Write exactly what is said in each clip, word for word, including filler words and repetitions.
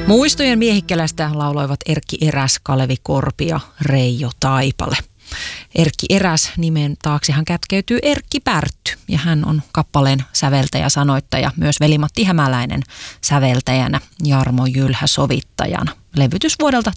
Muistojen miehikkelästä lauloivat Erkki Eräs, Kalevi Korpi ja Reijo Taipale. Erkki Eräs nimen taaksehan kätkeytyy Erkki Pärtty ja hän on kappaleen säveltäjä, sanoittaja, myös Veli-Matti Hämäläinen säveltäjänä, Jarmo Jylhä sovittajana. Levytys vuodelta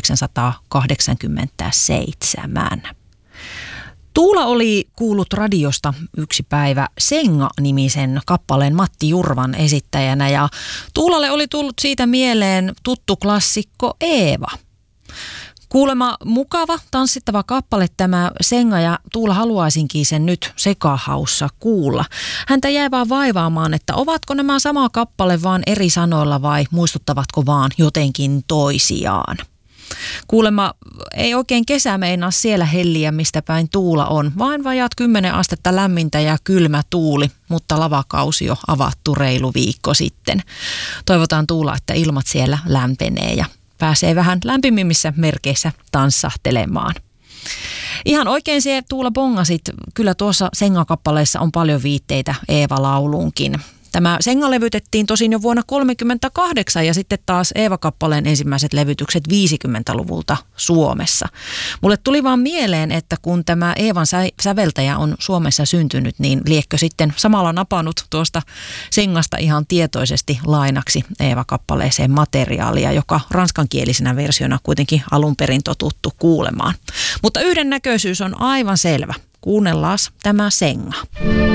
tuhatyhdeksänsataakahdeksankymmentäseitsemän. Tuula oli kuullut radiosta yksi päivä Senga-nimisen kappaleen Matti Jurvan esittäjänä ja Tuulalle oli tullut siitä mieleen tuttu klassikko Eeva. Kuulemma mukava, tanssittava kappale tämä Senga ja Tuula haluaisinkin sen nyt sekahaussa kuulla. Häntä jäi vaan vaivaamaan, että ovatko nämä sama kappale vaan eri sanoilla vai muistuttavatko vaan jotenkin toisiaan. Kuulemma ei oikein kesä meinaa siellä helliä, mistä päin Tuula on, vain vajaat kymmenen astetta lämmintä ja kylmä tuuli, mutta lavakausi jo avattu reilu viikko sitten. Toivotaan Tuula, että ilmat siellä lämpenee ja pääsee vähän lämpimimmissä merkeissä tanssahtelemaan. Ihan oikein se Tuula bongasit, kyllä tuossa Senga-kappaleessa on paljon viitteitä Eeva-lauluunkin. Tämä Senga levytettiin tosin jo vuonna tuhatyhdeksänsataakolmekymmentäkahdeksan ja sitten taas Eeva-kappaleen ensimmäiset levytykset viisikymmentäluvulta Suomessa. Mulle tuli vaan mieleen, että kun tämä Eevan säveltäjä on Suomessa syntynyt, niin liekkö sitten samalla napannut tuosta Sengasta ihan tietoisesti lainaksi Eeva-kappaleeseen materiaalia, joka ranskankielisenä versiona kuitenkin alun perin totuttu kuulemaan. Mutta yhdennäköisyys on aivan selvä. Kuunnellaan tämä Senga.